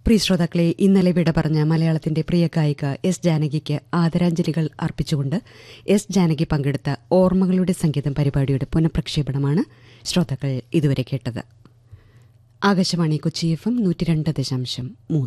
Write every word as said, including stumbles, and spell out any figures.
പ്രിയ ശ്രോതാക്കളെ, ഇന്നലെ വിട പറഞ്ഞ മലയാളത്തിന്റെ പ്രിയ ഗായിക എസ് ജാനകിക്ക് ആദരാഞ്ജലികൾ അർപ്പിച്ചുകൊണ്ട് എസ് ജാനകി പങ്കെടുത്ത ഓർമ്മകളുടെ സംഗീതം പരിപാടിയുടെ പുനഃപ്രക്ഷേപണമാണ് ശ്രോതാക്കൾ ഇതുവരെ കേട്ടത്. ആകാശവാണി കൊച്ചി എഫ് എം നൂറ്റി രണ്ട് ദശാംശം മൂന്ന്.